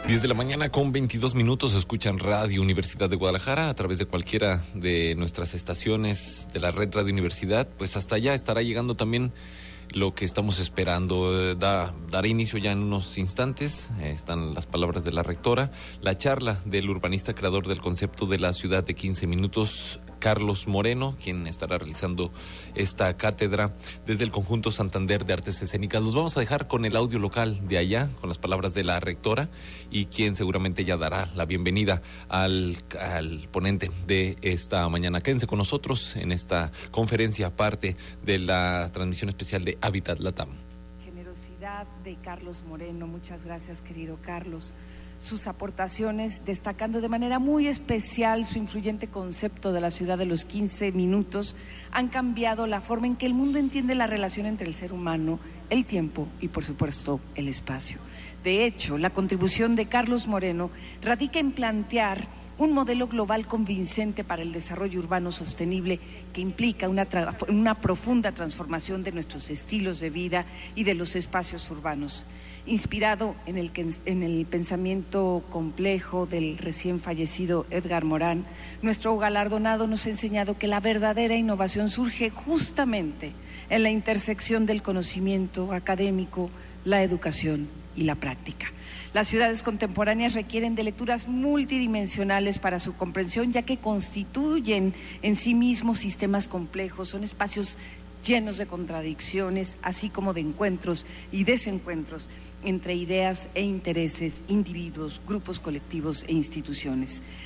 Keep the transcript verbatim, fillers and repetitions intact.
diez de la mañana con veintidós minutos, escuchan Radio Universidad de Guadalajara a través de cualquiera de nuestras estaciones de la red Radio Universidad. Pues hasta allá estará llegando también lo que estamos esperando. Da, dará inicio ya en unos instantes, eh, están las palabras de la rectora, la charla del urbanista creador del concepto de la ciudad de quince minutos, Carlos Moreno, quien estará realizando esta cátedra desde el Conjunto Santander de Artes Escénicas. Los vamos a dejar con el audio local de allá, con las palabras de la rectora, y quien seguramente ya dará la bienvenida al, al ponente de esta mañana. Quédense con nosotros en esta conferencia, parte de la transmisión especial de Hábitat Latam. Generosidad de Carlos Moreno, muchas gracias, querido Carlos. Sus aportaciones, destacando de manera muy especial su influyente concepto de la ciudad de los quince minutos, han cambiado la forma en que el mundo entiende la relación entre el ser humano, el tiempo y, por supuesto, el espacio. De hecho, la contribución de Carlos Moreno radica en plantear un modelo global convincente para el desarrollo urbano sostenible que implica una, tra- una profunda transformación de nuestros estilos de vida y de los espacios urbanos. Inspirado en el, en el pensamiento complejo del recién fallecido Edgar Morin, nuestro galardonado nos ha enseñado que la verdadera innovación surge justamente en la intersección del conocimiento académico, la educación y la práctica. Las ciudades contemporáneas requieren de lecturas multidimensionales para su comprensión, ya que constituyen en sí mismos sistemas complejos, son espacios llenos de contradicciones, así como de encuentros y desencuentros entre ideas e intereses, individuos, grupos colectivos e instituciones.